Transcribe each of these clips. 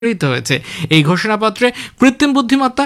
হয়েছে। এই ঘোষণাপত্রে কৃত্রিম বুদ্ধিমত্তা,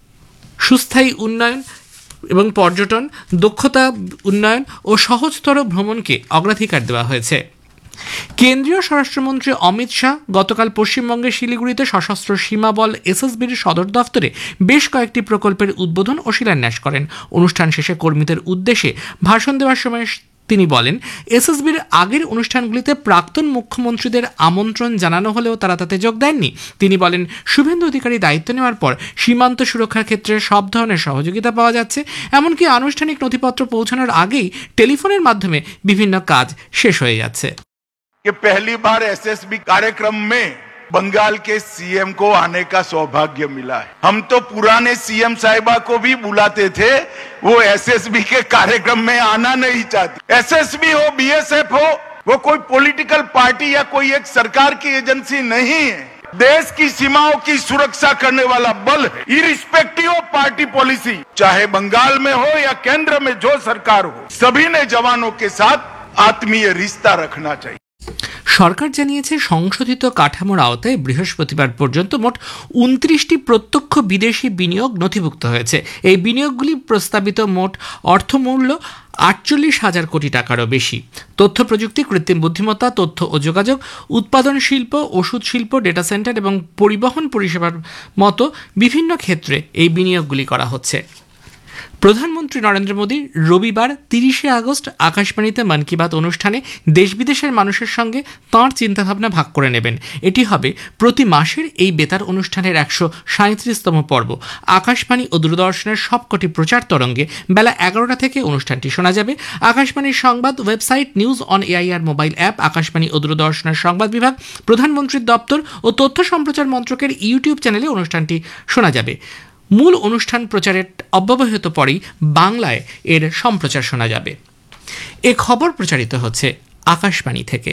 সুস্থায়ী উন্নয়ন এবং পর্যটন, দক্ষতা উন্নয়ন ও সহজতর ভ্রমণকে অগ্রাধিকার দেওয়া হয়েছে। কেন্দ্রীয় স্বরাষ্ট্রমন্ত্রী অমিত শাহ গতকাল পশ্চিমবঙ্গের শিলিগুড়িতে সশস্ত্র সীমা বল এসএসবির সদর দফতরে বেশ কয়েকটি প্রকল্পের উদ্বোধন ও শিলান্যাস করেন। অনুষ্ঠান শেষে কর্মীদের উদ্দেশ্যে ভাষণ দেওয়ার সময় তিনি বলেন, এসএসবির আগের অনুষ্ঠানগুলিতে প্রাক্তন মুখ্যমন্ত্রীদের আমন্ত্রণ জানানো হলেও তারা তাতে যোগ দেননি। তিনি বলেন, শুভেন্দু অধিকারী দায়িত্ব নেওয়ার পর সীমান্ত সুরক্ষার ক্ষেত্রে সব ধরনের সহযোগিতা পাওয়া যাচ্ছে, এমনকি আনুষ্ঠানিক নথিপত্র পৌঁছানোর আগেই টেলিফোনের মাধ্যমে বিভিন্ন কাজ শেষ হয়ে যাচ্ছে। कि पहली बार एसएसबी कार्यक्रम में बंगाल के सीएम को आने का सौभाग्य मिला है। हम तो पुराने सीएम साहिबा को भी बुलाते थे, वो एसएसबी के कार्यक्रम में आना नहीं चाहती। एसएसबी हो, बीएसएफ हो, वो कोई पॉलिटिकल पार्टी या कोई एक सरकार की एजेंसी नहीं है, देश की सीमाओं की सुरक्षा करने वाला बल है। इरिस्पेक्टिव ऑफ पार्टी पॉलिसी, चाहे बंगाल में हो या केंद्र में जो सरकार हो, सभी ने जवानों के साथ आत्मीय रिश्ता रखना चाहिए। সরকার জানিয়েছে, সংশোধিত কাঠামোর আওতায় বৃহস্পতিবার পর্যন্ত মোট 29টি প্রত্যক্ষ বিদেশি বিনিয়োগ নথিভুক্ত হয়েছে। এই বিনিয়োগগুলি প্রস্তাবিত মোট অর্থমূল্য 48,000 কোটি টাকারও বেশি। তথ্য প্রযুক্তি, কৃত্রিম বুদ্ধিমত্তা, তথ্য ও যোগাযোগ, উৎপাদন শিল্প, ওষুধ শিল্প, ডেটা সেন্টার এবং পরিবহন পরিষেবার মতো বিভিন্ন ক্ষেত্রে এই বিনিয়োগগুলি করা হচ্ছে। প্রধানমন্ত্রী নরেন্দ্র মোদী রবিবার 30শে আগস্ট আকাশবাণীতে মন কি বাত অনুষ্ঠানে দেশ বিদেশের মানুষের সঙ্গে তাঁর চিন্তাভাবনা ভাগ করে নেবেন। এটি হবে প্রতি মাসের এই বেতার অনুষ্ঠানের 137তম পর্ব। আকাশবাণী ও দূরদর্শনের সবকটি প্রচার তরঙ্গে বেলা 11টা থেকে অনুষ্ঠানটি শোনা যাবে। আকাশবাণীর সংবাদ website, news on AIR mobile app, Akashvani ও দূরদর্শনের সংবাদ বিভাগ, প্রধানমন্ত্রীর দপ্তর ও তথ্য সম্প্রচার মন্ত্রকের ইউটিউব চ্যানেলে অনুষ্ঠানটি শোনা যাবে। মূল অনুষ্ঠান প্রচারের অব্যবহিত পরেই বাংলায় এর সম্প্রচার শোনা যাবে। এ খবর প্রচারিত হচ্ছে আকাশবাণী থেকে।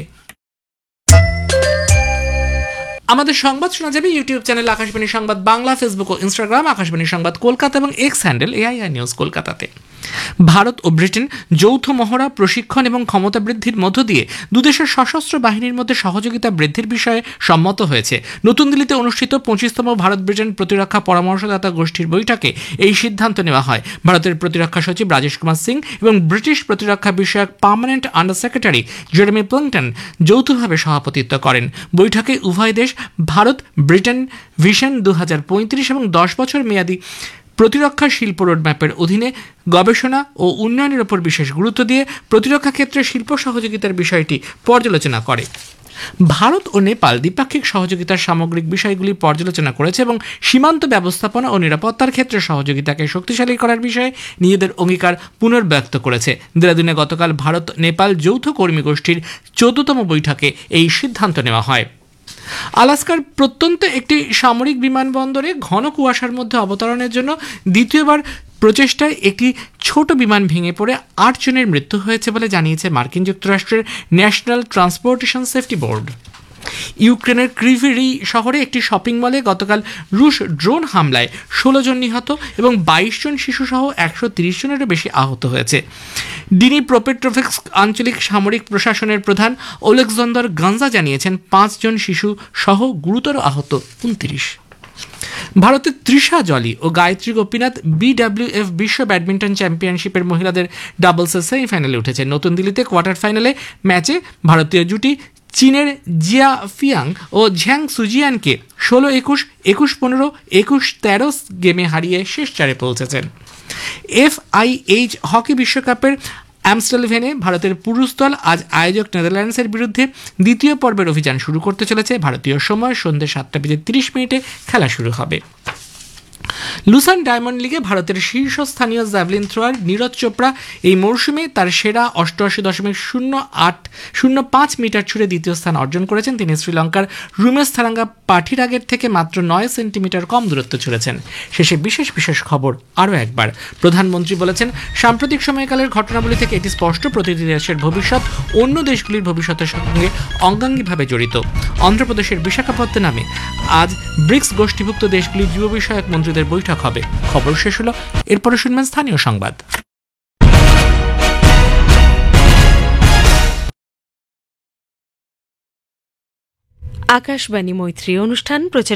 আমাদের সংবাদ শোনা যাবে ইউটিউব চ্যানেল আকাশবাণী সংবাদ বাংলা, ফেসবুক ও ইনস্টাগ্রাম আকাশবাণী সংবাদ কলকাতা এবং এক্স হ্যান্ডেল এআইআর নিউজ কলকাতাতে। ভারত ও ব্রিটেন যৌথ মহড়া, প্রশিক্ষণ এবং ক্ষমতা বৃদ্ধির মধ্য দিয়ে দুদেশের সশস্ত্র বাহিনীর মধ্যে সহযোগিতা বৃদ্ধির বিষয়ে সম্মত হয়েছে। নতুন দিল্লিতে অনুষ্ঠিত 25তম ভারত ব্রিটেন প্রতিরক্ষা পরামর্শদাতা গোষ্ঠীর বৈঠকে এই সিদ্ধান্ত নেওয়া হয়। ভারতের প্রতিরক্ষা সচিব রাজেশ কুমার সিং এবং ব্রিটিশ প্রতিরক্ষা বিষয়ক পার্মানেন্ট আন্ডার সেক্রেটারি জেরেমি প্লিংটন যৌথভাবে সভাপতিত্ব করেন। বৈঠকে উভয় দেশ ভারত ব্রিটেন ভিশন 2035 এবং 10 বছর মেয়াদী প্রতিরক্ষা শিল্প রোডম্যাপের অধীনে গবেষণা ও উন্নয়নের উপর বিশেষ গুরুত্ব দিয়ে প্রতিরক্ষা ক্ষেত্রে শিল্প সহযোগিতার বিষয়টি পর্যালোচনা করে। ভারত ও নেপাল দ্বিপাক্ষিক সহযোগিতার সামগ্রিক বিষয়গুলি পর্যালোচনা করেছে এবং সীমান্ত ব্যবস্থাপনা ও নিরাপত্তার ক্ষেত্রে সহযোগিতাকে শক্তিশালী করার বিষয়ে নিজেদের অঙ্গীকার পুনর্ব্যক্ত করেছে। দেরাদুনে গতকাল ভারত নেপাল যৌথ কর্মী গোষ্ঠীর 14তম বৈঠকে এই সিদ্ধান্ত নেওয়া হয়। আলাস্কার প্রত্যন্ত একটি সামরিক বিমানবন্দরে ঘন কুয়াশার মধ্যে অবতরণের জন্য দ্বিতীয়বার প্রচেষ্টায় একটি ছোট বিমান ভেঙে পড়ে 8 জনের মৃত্যু হয়েছে বলে জানিয়েছে মার্কিন যুক্তরাষ্ট্রের ন্যাশনাল ট্রান্সপোর্টেশন সেফটি বোর্ড। ইউক্রেনের ক্রিভেরি শহরে একটি শপিং মলে গতকাল রুশ ড্রোন হামলায় 16 জন নিহত এবং 22 জন শিশুসহ 130 জনেরও বেশি আহত হয়েছে। ডিনি প্রোপেট্রোভস্ক আঞ্চলিক সামরিক প্রশাসনের প্রধান ওলেক্সান্ডার গানজা জানিয়েছেন 5 জন শিশু সহ গুরুতর আহত 29। ভারতের তৃষা জলি ও গায়ত্রী গোপীনাথ বিডব্লিউএফ বিশ্ব ব্যাডমিন্টন চ্যাম্পিয়নশিপের মহিলাদের ডাবলসের সেমিফাইনালে উঠেছে। নতুন দিল্লিতে কোয়ার্টার ফাইনালে ম্যাচে ভারতীয় জুটি চীনের জিয়া ফিয়াং ও ঝ্যাং সুজিয়ানকে 16-21, 21-15, 21-13 গেমে হারিয়ে শেষ চারে পৌঁছেছেন। FIH হকি বিশ্বকাপের অ্যামস্টেলভেনে ভারতের পুরুষ দল আজ আয়োজক নেদারল্যান্ডসের বিরুদ্ধে দ্বিতীয় পর্বের অভিযান শুরু করতে চলেছে। ভারতীয় সময় সন্ধ্যে 7:30 খেলা শুরু হবে। লুসান ডায়মন্ড লিগে ভারতের শীর্ষস্থানীয় জ্যাভলিন থ্রোয়ার নীরজ চোপড়া এই মরশুমে তার সেরা 88.05 মিটার ছুড়ে দ্বিতীয় স্থান অর্জন করেছেন। তিনি শ্রীলঙ্কার রুমেশ থারাঙ্গা পাঠিরাগের থেকে মাত্র 9 সেন্টিমিটার কম দূরত্ব ছুড়েছেন। শেষে বিশেষ খবর আরও একবার। প্রধানমন্ত্রী বলেছেন, সাম্প্রতিক সময়কালের ঘটনাবলী থেকে এটি স্পষ্ট, প্রতিটি দেশের ভবিষ্যৎ অন্য দেশগুলির ভবিষ্যতের সঙ্গে অঙ্গাঙ্গিভাবে জড়িত। অন্ধ্রপ্রদেশের বিশাখাপত্তনমে আজ ব্রিক্স গোষ্ঠীভুক্ত দেশগুলির যুব বিষয়ক মন্ত্রীদের বৈঠক হবে। খবর শেষ হলো, এরপরে শুনবেন স্থানীয় সংবাদ। আকাশবাণী মৈত্রী অনুষ্ঠান প্রচার